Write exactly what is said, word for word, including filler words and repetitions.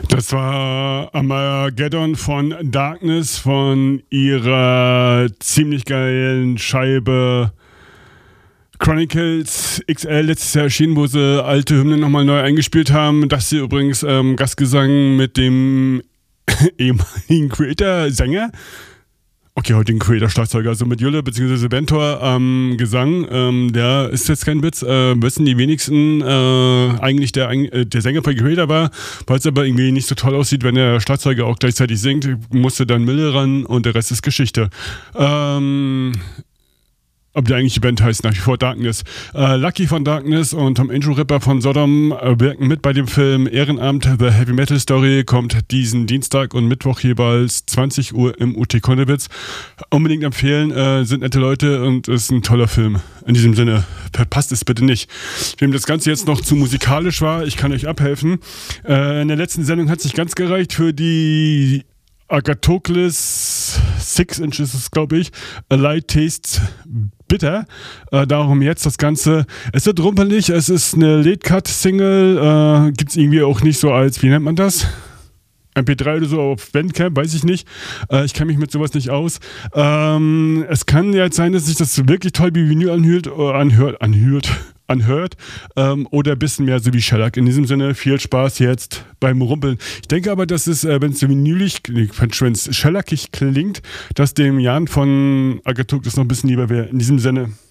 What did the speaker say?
Das war Armageddon von Darkness von ihrer ziemlich geilen Scheibe Chronicles X L letztes Jahr erschienen, wo sie alte Hymnen nochmal neu eingespielt haben. Das hier übrigens ähm, Gastgesang mit dem ehemaligen Creator-Sänger. Okay, heutigen Creator-Schlagzeuger, also mit Jule bzw. Bentor am ähm, Gesang. Ähm, der ist jetzt kein Witz, äh, wissen die wenigsten äh, eigentlich der, äh, der Sänger bei Creator war, weil es aber irgendwie nicht so toll aussieht, wenn der Schlagzeuger auch gleichzeitig singt, musste dann Mille ran und der Rest ist Geschichte. Ähm... Ob die eigentliche Band heißt nach wie vor Darkness. Äh, Lucky von Darkness und Tom Angel Ripper von Sodom äh, wirken mit bei dem Film Ehrenamt. The Heavy Metal Story kommt diesen Dienstag und Mittwoch jeweils zwanzig Uhr im U T Konnewitz. Unbedingt empfehlen, äh, sind nette Leute und ist ein toller Film. In diesem Sinne, verpasst es bitte nicht. Wem das Ganze jetzt noch zu musikalisch war, ich kann euch abhelfen. Äh, in der letzten Sendung hat es nicht ganz gereicht für die Agathocles Six Inches ist, glaube ich. A Light Tastes Bitter. Äh, darum jetzt das Ganze. Es wird rumpelig, es ist eine Late-Cut-Single. Äh, Gibt es irgendwie auch nicht so als, wie nennt man das? M P drei oder so auf Bandcamp, weiß ich nicht. Äh, ich kenne mich mit sowas nicht aus. Ähm, es kann jetzt sein, dass sich das wirklich toll wie Vinyl anhört, äh, anhört, anhört, anhört ähm, oder ein bisschen mehr so wie Shellac. In diesem Sinne viel Spaß jetzt beim Rumpeln. Ich denke aber, dass es, äh, wenn es so vinylig, wenn es Shellacig klingt, dass dem Jan von Agathocles das noch ein bisschen lieber wäre. In diesem Sinne.